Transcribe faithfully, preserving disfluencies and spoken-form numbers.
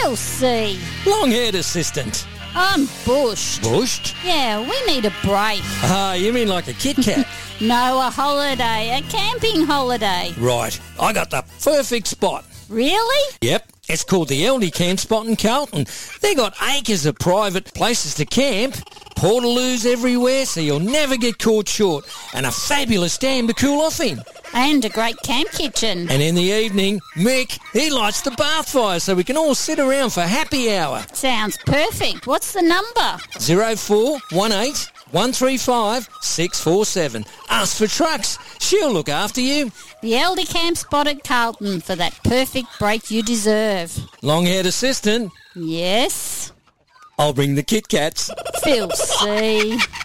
Phil C. Long-haired assistant. I'm bushed. Bushed? Yeah, we need a break. Ah, you mean like a Kit Kat? No, a holiday, a camping holiday. Right, I got the perfect spot. Really? Yep, it's called the Eldie Camp Spot in Carlton. They got acres of private places to camp, portaloos everywhere so you'll never get caught short, and a fabulous dam to cool off in. And a great camp kitchen. And in the evening, Mick, he lights the bath fire so we can all sit around for happy hour. Sounds perfect. What's the number? zero four one eight one three five six four seven. Ask for Trucks. She'll look after you. The Eldie Camp Spot at Carlton for that perfect break you deserve. Long-haired assistant. Yes. I'll bring the Kit Kats. Phil C.